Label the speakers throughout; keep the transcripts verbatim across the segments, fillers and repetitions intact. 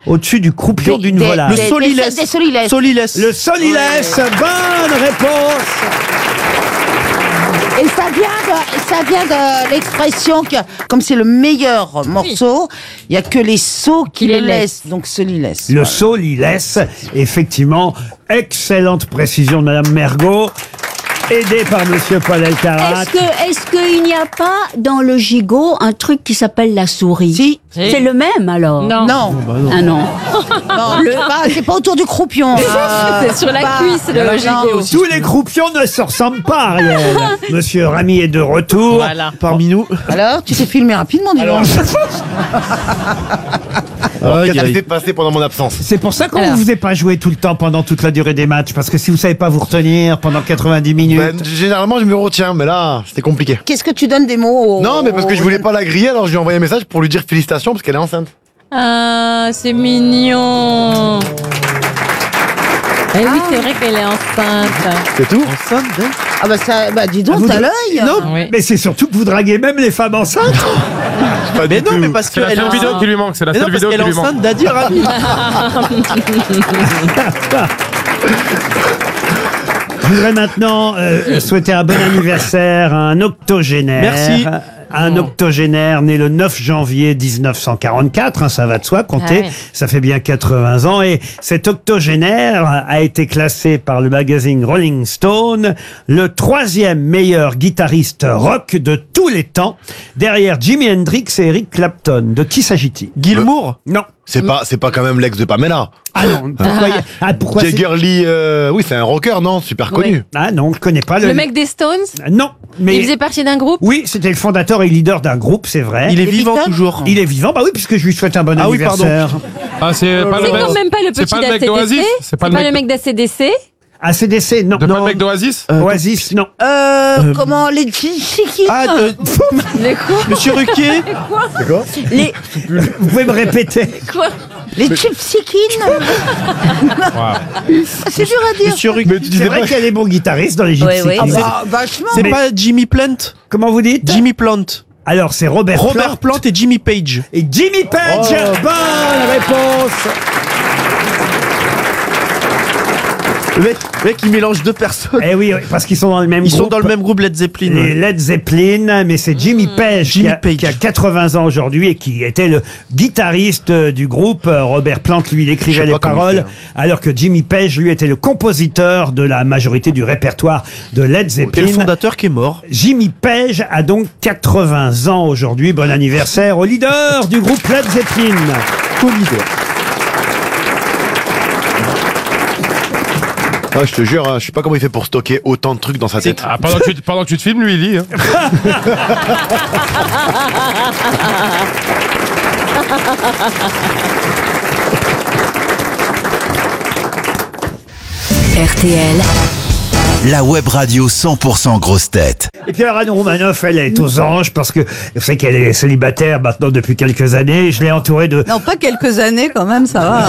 Speaker 1: au-dessus du croupion d'une
Speaker 2: des-
Speaker 1: volaille.
Speaker 2: des-
Speaker 3: Le solilès.
Speaker 2: des- des solilès.
Speaker 3: Solilès.
Speaker 1: Le solilès, bonne réponse.
Speaker 2: Et ça vient de, ça vient de l'expression que, comme c'est le meilleur morceau, il n'y a que les sots qui
Speaker 4: Qui
Speaker 2: les
Speaker 4: les
Speaker 2: laissent. Donc solilès.
Speaker 1: Le solilès, effectivement, excellente précision de Madame Mergot, aidée par Monsieur Paul Elkarat.
Speaker 5: Est-ce que, est-ce qu'il n'y a pas dans le gigot un truc qui s'appelle la souris?
Speaker 2: Si.
Speaker 5: C'est le même alors?
Speaker 4: Non.
Speaker 2: Non.
Speaker 5: Ah non.
Speaker 2: Non, le- bah, c'est pas autour du croupion. Euh,
Speaker 4: C'est sur la
Speaker 2: pas-
Speaker 4: cuisse, le
Speaker 2: Non.
Speaker 4: gigot.
Speaker 1: Tous les croupions ne se ressemblent pas, Ariel. Monsieur Ramy est de retour.
Speaker 4: Voilà.
Speaker 3: Parmi nous.
Speaker 2: Alors, tu t'es filmé rapidement, dis donc.
Speaker 6: Alors,
Speaker 3: Aïe,
Speaker 6: qu'est-ce qui
Speaker 3: aïe.
Speaker 6: s'est passé pendant mon absence?
Speaker 1: C'est pour ça qu'on
Speaker 4: Alors.
Speaker 1: ne vous ait pas joué tout le temps pendant toute la durée des matchs. Parce que si vous savez pas vous retenir pendant quatre-vingt-dix minutes.
Speaker 6: Ben, généralement, je me retiens, mais là, c'était compliqué.
Speaker 2: Qu'est-ce que tu donnes des mots au-
Speaker 6: Non, mais parce que je voulais pas la griller, alors je lui ai envoyé un message pour lui dire félicitations parce qu'elle est enceinte.
Speaker 4: Ah, c'est mignon. Eh oui, c'est vrai qu'elle est enceinte.
Speaker 6: C'est tout?
Speaker 2: Ah bah ça, bah dis
Speaker 1: Ah,
Speaker 2: donc,
Speaker 1: vous-
Speaker 2: t'as l'œil.
Speaker 1: Non,
Speaker 4: Oui.
Speaker 1: mais c'est surtout que vous draguez même les femmes enceintes.
Speaker 6: Pas
Speaker 3: Mais
Speaker 6: du
Speaker 3: non,
Speaker 6: tout.
Speaker 3: mais parce
Speaker 7: C'est la
Speaker 3: qu'elle
Speaker 7: seule
Speaker 3: est
Speaker 7: vidéo
Speaker 3: enceinte.
Speaker 7: qui lui manque, c'est la
Speaker 3: Mais non,
Speaker 7: seule
Speaker 3: parce
Speaker 7: vidéo
Speaker 3: qu'elle
Speaker 7: qui
Speaker 3: est
Speaker 7: lui manque.
Speaker 3: enceinte d'Adi Rami.
Speaker 1: Je voudrais maintenant euh, souhaiter un bon anniversaire à un octogénaire.
Speaker 3: Merci.
Speaker 1: Un octogénaire né le neuf janvier dix-neuf cent quarante-quatre, hein, ça va de soi, compter,
Speaker 4: Ah ouais.
Speaker 1: ça fait bien quatre-vingts ans. Et cet octogénaire a été classé par le magazine Rolling Stone le troisième meilleur guitariste rock de tous les temps, derrière Jimi Hendrix et Eric Clapton. De qui s'agit-il?
Speaker 3: Gilmour.
Speaker 1: Non.
Speaker 6: C'est pas, c'est pas quand même l'ex de Pamela.
Speaker 1: Ah non. Pourquoi, y- ah, pourquoi c'est-
Speaker 6: Jagger Lee, euh, oui, c'est un rocker, non? Super connu.
Speaker 1: Ah non, je connais pas le...
Speaker 4: Le mec des Stones,
Speaker 1: Non, mais...
Speaker 4: il faisait partie d'un groupe.
Speaker 1: Oui, c'était le fondateur et leader d'un groupe, c'est vrai.
Speaker 3: Il est
Speaker 2: Les
Speaker 3: vivant
Speaker 2: Beatles
Speaker 3: toujours.
Speaker 1: Il est vivant, bah oui, puisque je lui souhaite un bon
Speaker 3: Ah oui, pardon.
Speaker 1: anniversaire.
Speaker 7: Ah, c'est pas
Speaker 4: C'est
Speaker 7: le
Speaker 4: quand
Speaker 7: mec.
Speaker 4: même pas le
Speaker 7: C'est
Speaker 4: petit
Speaker 7: pas le mec
Speaker 4: d'A C D C.
Speaker 7: d'Oasis. C'est pas le mec
Speaker 4: mec d'A C D C.
Speaker 1: A C D C, non.
Speaker 7: de pas
Speaker 1: non.
Speaker 7: le mec d'Oasis.
Speaker 1: Oasis, non.
Speaker 2: Euh, comment les chiquis
Speaker 3: Ah, euh,
Speaker 4: Les quoi?
Speaker 3: Monsieur Ruquier.
Speaker 2: les
Speaker 1: Vous pouvez me répéter?
Speaker 4: Quoi?
Speaker 2: les chipsikines. C'est dur à dire.
Speaker 3: Monsieur Ruquier.
Speaker 6: Mais tu
Speaker 1: C'est
Speaker 6: disais
Speaker 1: vrai
Speaker 6: pas.
Speaker 1: qu'il y a des bons guitaristes dans les
Speaker 2: Oui,
Speaker 1: Gypsy
Speaker 2: oui.
Speaker 1: Kings.
Speaker 2: Ah, bah, vachement.
Speaker 3: C'est
Speaker 1: Mais-
Speaker 3: pas Jimmy Plant.
Speaker 1: Comment vous dites?
Speaker 3: Jimmy Plant.
Speaker 1: Alors, c'est Robert,
Speaker 3: Robert
Speaker 1: Plant
Speaker 3: Plant et Jimmy Page.
Speaker 1: et Jimmy Page.
Speaker 6: Oh.
Speaker 1: Bonne réponse.
Speaker 3: Le mec, le mec, il mélange deux personnes.
Speaker 1: Eh oui, oui, parce qu'ils sont dans le même
Speaker 3: Ils
Speaker 1: groupe.
Speaker 3: sont dans le même groupe Led Zeppelin.
Speaker 1: Les
Speaker 3: ouais.
Speaker 1: Led Zeppelin, mais c'est Jimmy Page,
Speaker 3: Jimmy
Speaker 1: qui, a,
Speaker 3: Page.
Speaker 1: qui a quatre-vingts ans aujourd'hui et qui était le guitariste euh, du groupe. Euh, Robert Plant, lui, il
Speaker 6: Je
Speaker 1: écrivait
Speaker 6: sais
Speaker 1: les
Speaker 6: pas comment
Speaker 1: paroles,
Speaker 6: il fait,
Speaker 1: alors que Jimmy Page, lui, était le compositeur de la majorité du répertoire de Led
Speaker 3: Et le
Speaker 1: Zeppelin.
Speaker 3: fondateur qui est mort.
Speaker 1: Jimmy Page a donc quatre-vingts ans aujourd'hui. Bon anniversaire au leader du groupe Led Zeppelin.
Speaker 3: Co-leader.
Speaker 6: Ah, je te jure, hein, je sais pas comment il fait pour stocker autant de trucs dans sa tête.
Speaker 7: Ah, pendant, que tu, pendant que tu te filmes, lui, il lit. Hein.
Speaker 8: R T L, la web radio cent pour cent grosse tête.
Speaker 1: Et puis alors Anne Romanoff, elle est aux anges parce que vous savez qu'elle est célibataire maintenant depuis quelques années. Je l'ai entourée de...
Speaker 9: Non, pas quelques années quand même, ça va.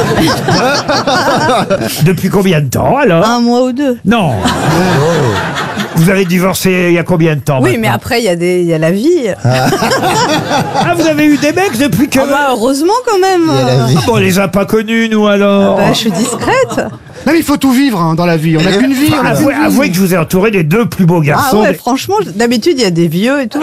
Speaker 1: Depuis combien de temps alors?
Speaker 9: Un mois ou deux.
Speaker 1: Non. Vous avez divorcé il y a combien de temps
Speaker 9: Oui,
Speaker 1: maintenant
Speaker 9: mais après, il y, a des- il y a la vie.
Speaker 1: Ah, vous avez eu des mecs depuis que...
Speaker 9: Ah bah, heureusement quand même.
Speaker 1: Ah bon, on les a pas connus, nous, alors.
Speaker 9: Bah, je suis discrète.
Speaker 10: Non, mais il faut tout vivre hein, dans la vie. On n'a qu'une vie. on a
Speaker 1: Avouez,
Speaker 10: qu'une vie.
Speaker 1: avouez que je vous ai entouré des deux plus beaux
Speaker 9: Ah
Speaker 1: garçons.
Speaker 9: ouais, franchement, d'habitude, il y a des vieux et tout.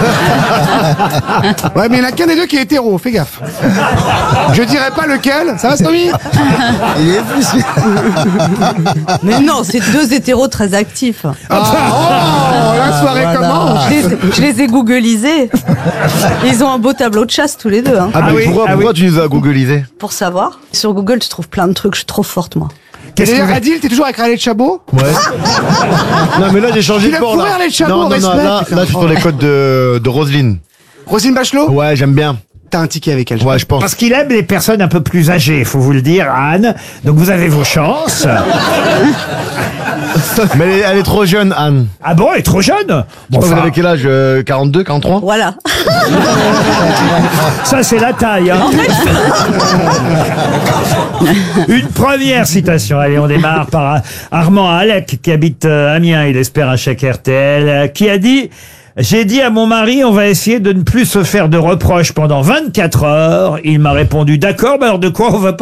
Speaker 10: Ouais, mais il n'y en a qu'un des deux qui est hétéro. Fais gaffe. Je dirais pas lequel. Ça va, Stomy?
Speaker 6: Il est plus.
Speaker 9: Mais non, c'est deux hétéros très actifs.
Speaker 10: Ah, oh, la soirée commence.
Speaker 9: Je les, je les ai googlisés. Ils ont un beau tableau de chasse tous les deux. Hein,
Speaker 6: Ah, mais
Speaker 1: Ah oui,
Speaker 6: pourquoi,
Speaker 1: ah
Speaker 6: pourquoi
Speaker 1: oui.
Speaker 6: tu nous as googlisé?
Speaker 9: pour savoir. Sur Google, tu trouves plein de trucs. Je suis trop forte, moi.
Speaker 1: Qu'est-ce que
Speaker 10: D'ailleurs,
Speaker 1: vous-
Speaker 10: Adil, t'es toujours avec Raleigh de Chabot?
Speaker 6: Ouais. Non, mais là, j'ai changé
Speaker 10: Il
Speaker 6: de
Speaker 10: a
Speaker 6: port,
Speaker 10: fourré
Speaker 6: là.
Speaker 10: les chameaux,
Speaker 6: Non, non, non,
Speaker 10: respect,
Speaker 6: là,
Speaker 10: putain.
Speaker 6: là, je suis sur les codes de, de Roselyne.
Speaker 10: Roselyne Bachelot?
Speaker 6: Ouais, j'aime bien.
Speaker 10: T'as un ticket avec elle. je
Speaker 6: Ouais, je pense.
Speaker 1: Parce qu'il aime les personnes un peu plus âgées, il faut vous le dire, Anne. Donc vous avez vos chances.
Speaker 6: Mais elle est, elle est trop jeune, Anne.
Speaker 1: Ah bon, elle est trop jeune. Bon,
Speaker 6: Vous
Speaker 1: enfin,
Speaker 6: avez quel âge? euh, quarante-deux, quarante-trois?
Speaker 9: Voilà.
Speaker 1: ça c'est la taille. Hein. Une première citation. Allez, on démarre par Armand Alec, qui habite euh, Amiens. Il espère un chèque R T L, euh, qui a dit... J'ai dit à mon mari, on va essayer de ne plus se faire de reproches pendant vingt-quatre heures. Il m'a répondu, d'accord, mais alors de quoi on va pas